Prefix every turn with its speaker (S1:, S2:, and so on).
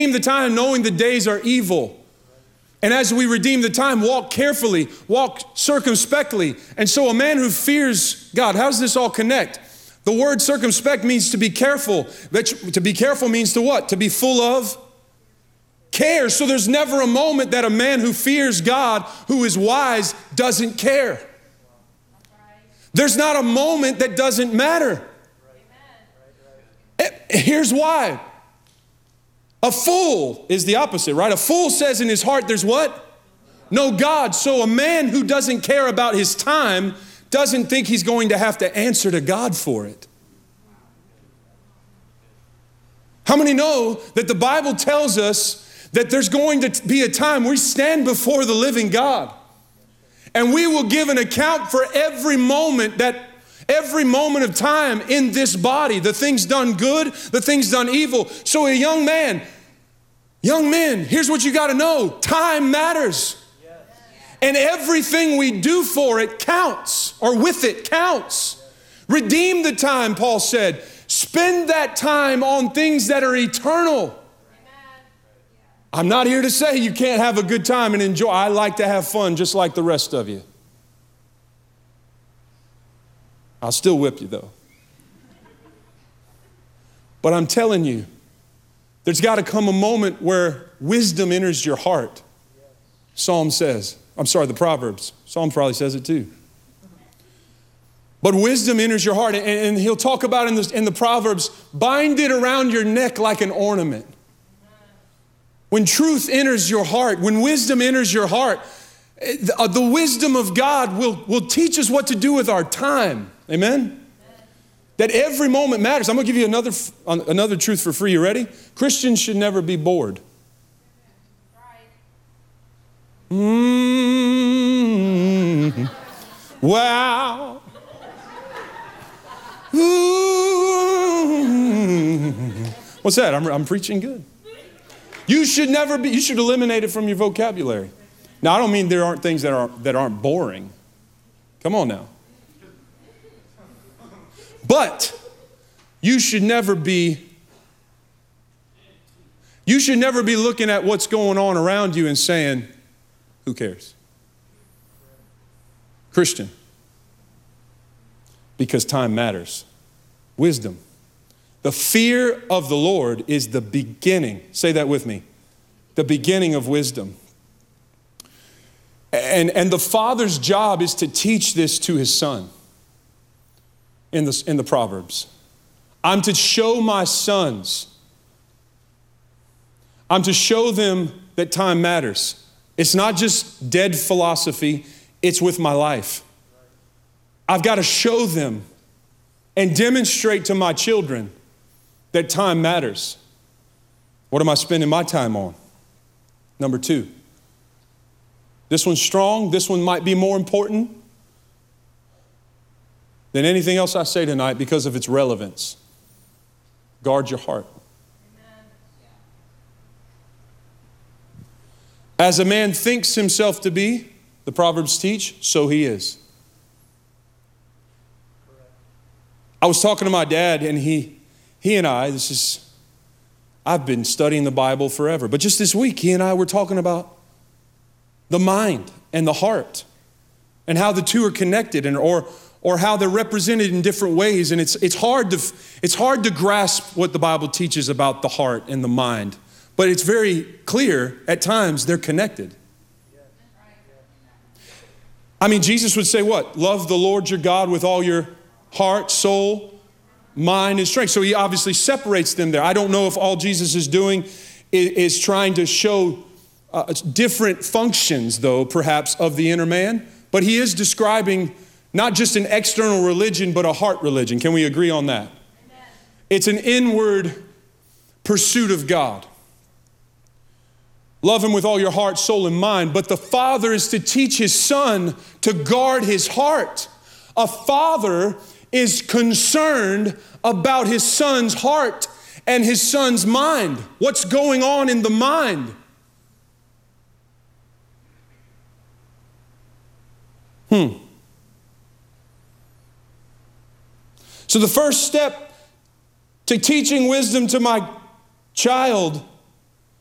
S1: the time knowing the days are evil. And as we redeem the time, walk carefully, walk circumspectly. And so a man who fears God, how does this all connect? The word circumspect means to be careful. To be careful means to what? To be full of care. So there's never a moment that a man who fears God, who is wise, doesn't care. There's not a moment that doesn't matter. Here's why. A fool is the opposite, right? A fool says in his heart, there's what? No God. So a man who doesn't care about his time doesn't think he's going to have to answer to God for it. How many know that the Bible tells us that there's going to be a time we stand before the living God and we will give an account for every moment of time in this body, the things done good, the things done evil. So a young men, here's what you got to know. Time matters. And everything we do for it counts, or with it counts. Redeem the time, Paul said. Spend that time on things that are eternal. I'm not here to say you can't have a good time and enjoy. I like to have fun just like the rest of you. I'll still whip you though. But I'm telling you, there's got to come a moment where wisdom enters your heart. The Proverbs. Psalm probably says it too. But wisdom enters your heart, and he'll talk about in the Proverbs, bind it around your neck like an ornament. When truth enters your heart, when wisdom enters your heart, the wisdom of God will teach us what to do with our time. Amen? That every moment matters. I'm going to give you another truth for free. You ready? Christians should never be bored. Wow. What's that? I'm preaching good. You should eliminate it from your vocabulary. Now, I don't mean there aren't things that aren't boring. Come on now. But you should never be looking at what's going on around you and saying, who cares? Christian, because time matters. Wisdom. The fear of the Lord is the beginning. Say that with me. The beginning of wisdom. And the father's job is to teach this to his son in the Proverbs. I'm to show my sons. I'm to show them that time matters. It's not just dead philosophy. It's with my life. I've got to show them and demonstrate to my children that time matters. What am I spending my time on? Number 2. This one's strong. This one might be more important than anything else I say tonight because of its relevance. Guard your heart. As a man thinks himself to be, the Proverbs teach, so he is. I was talking to my dad, and he and I, I've been studying the Bible forever, but just this week, he and I were talking about the mind and the heart and how the two are connected or how they're represented in different ways. And it's hard to grasp what the Bible teaches about the heart and the mind. But it's very clear at times they're connected. I mean, Jesus would say what? Love the Lord your God with all your heart, soul, mind, and strength. So he obviously separates them there. I don't know if all Jesus is doing is trying to show different functions, though, perhaps, of the inner man. But he is describing not just an external religion, but a heart religion. Can we agree on that? Amen. It's an inward pursuit of God. Love him with all your heart, soul, and mind. But the father is to teach his son to guard his heart. A father is concerned about his son's heart and his son's mind. What's going on in the mind? So the first step to teaching wisdom to my child